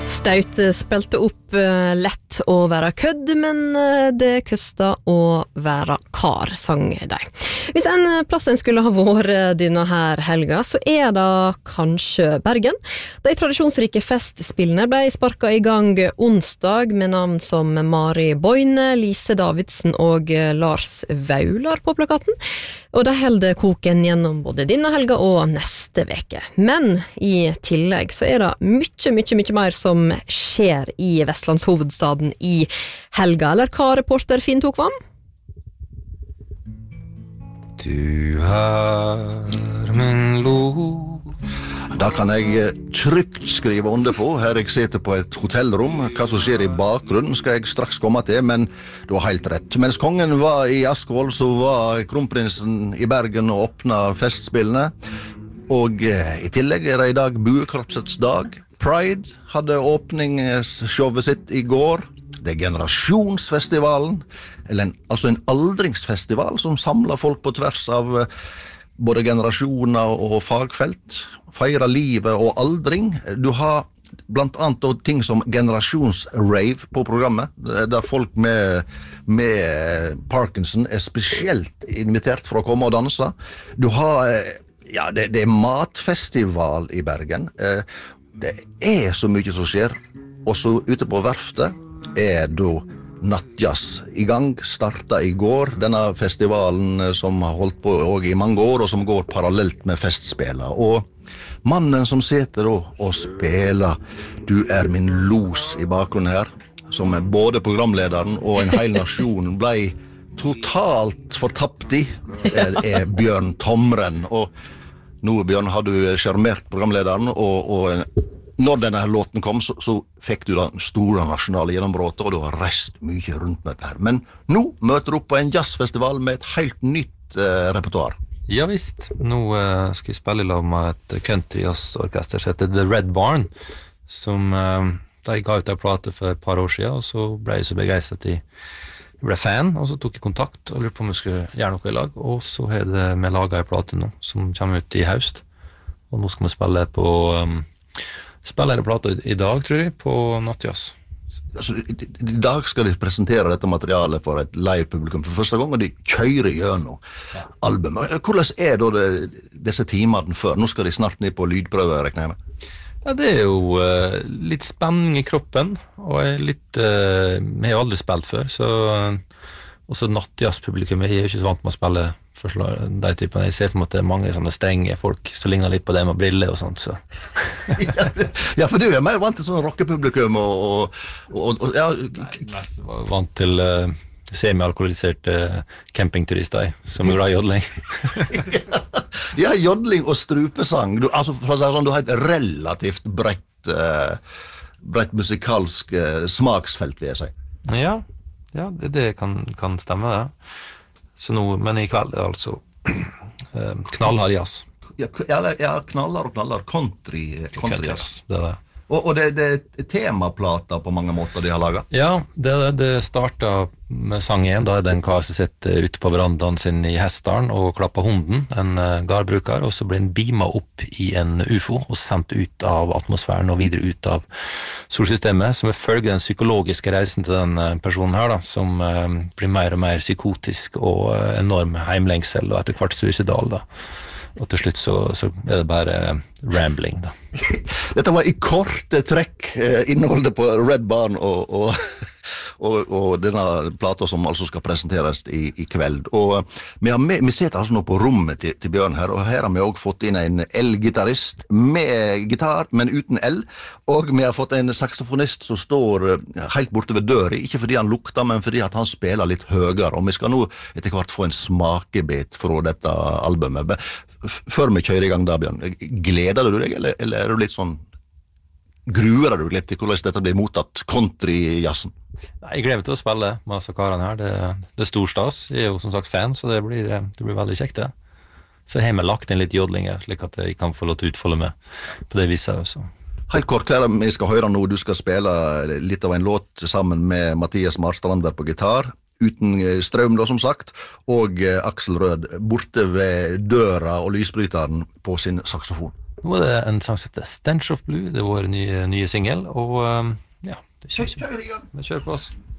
Staut spilte opp lett å være kødd, men det kosta å være kar, sang de. Hvis en plass en skulle ha vært denne her helga, så det kanskje Bergen. De tradisjonsrike festspillene ble sparket i gang onsdag med navn som Mari Boine, Lise Davidsen og Lars Vaular på plakaten. Og de holder koken gjennom både denne helga og neste veke. Men i tillegg så det mye mer som skjer i Vestlandshovedstaden i helga. Eller hva reporter Finn Tokvam? Du har min lov. Da kan jeg trygt skrive under på. Her jeg sitter på et hotellrom. Hva som skjer i bakgrunnen skal jeg straks komme til, men du har helt rett. Mens kongen var i Askvoll, så var kronprinsen i Bergen og åpnet festspillene. Og i tillegg det i dag buekorpsets dag. Pride hadde åpningsshowet sitt i går. Det generasjonsfestivalen, altså en aldringsfestival som samler folk på tvers av både generasjoner og fagfelt. Feirer livet og aldring. Du har blant annet ting som generasjonsrave på programmet, der folk med Parkinson spesielt invitert for å komme og danse. Du har, det matfestival i Bergen. Det så mye som skjer. Og så ute på verftet da nattjazz i gang, startet i går. Denne festivalen som har holdt på i mange år, og som går parallelt med festspiller. Og mannen som sitter og spiller Du min los i bakgrunnen her, som både programlederen og en hel nasjon ble totalt fortapt i, Bjørn Tomren. Og nå, Bjørn, har du skjermert programlederen, og når denne låten kom, så fikk du den store nasjonale gjennombrottet, og du har reist mye rundt med dette her. Men nå møter du opp på en jazzfestival med et helt nytt repertoar. Ja visst, nå skal jeg spille i lag med et country jazzorkester som heter The Red Barn, som de ga ut en plate for et par år siden, og så ble jeg så begeistret at jeg ble fan, og så tok jeg kontakt og lurte på om jeg skulle gjøre noe i lag, og så det vi laget en plate nå, som kommer ut i høst, og nå skal vi spille en plate i dag, tror jeg, på Nattjazz. Altså, i dag skal de presentere dette materialet for et live-publikum for første gang, og de kjører gjennom albumet. Hvordan da disse timene før? Nå skal de snart ned på lydprøve, regner jeg med. Ja, det jo litt spenning i kroppen, og vi har aldri spilt før, så også nattjazz-publikum, jeg jo ikke så vant med å spille de typene. Jeg ser for meg at det mange sånne strenge folk som ligner litt på det med briller og sånt, så. Ja, for du mer vant til sånn rockepublikum ja. Mest vant til semi-alkoholiserte campingturister som glad i jodling. Ja, jodling og strupesang. Altså, for å si sånn, du har et relativt bredt musikalsk smaksfelt, vil jeg si. Ja, det kan stemme, det. Så nå, men i kveld altså knallhard jazz. Ja, knallhard country jazz. Det det. Og det temaplater på mange måter de har laget? Ja, det startet med sang 1, da det en kar som sitter ute på verandaen sin i Hessdalen og klapper hunden, en gardbruker, og så ble den beamet opp i en UFO og sendt ut av atmosfæren og videre ut av solsystemet, som følger den psykologiske reisen til den personen her, da, som blir mer og mer psykotisk og enorm heimlengsel og etter hvert suicidal, da. Og til slutt så det bare rambling, da. Dette var i korte trekk innholdet på Red Barn og denne plata som altså skal presenteres i kveld. Og vi sitter altså nå på rommet til Bjørn her, og her har vi også fått inn en elgitarist med gitar, men uten el, og vi har fått en saksofonist som står helt borte ved døra, ikke fordi han lukter, men fordi at han spiller litt høyere, og vi skal nå etter hvert få en smakebit fra dette albumet. Før vi kjører i gang da, Bjørn, gleder du deg, eller du litt sånn, gruer du litt til hvordan dette blir mottatt country-jazzen? Nei, jeg gleder meg til å spille med disse karene her. Det stor stas. Jeg jo som sagt fan, så det blir veldig kjekt, det. Så jeg har lagt inn litt jodling, slik at jeg kan få lov til å utfolde meg på det viset også. Helt kort, hva vi skal høre nå? Du skal spille litt av en låt sammen med Mathias Marstrandberg på gitar, uten strøm da, som sagt, og Aksel Rød borte ved døra og lysbryteren på sin saksofon. Nå var det en sang som heter Stench of Blue, det var vår nye single, og ja, det kjører på oss.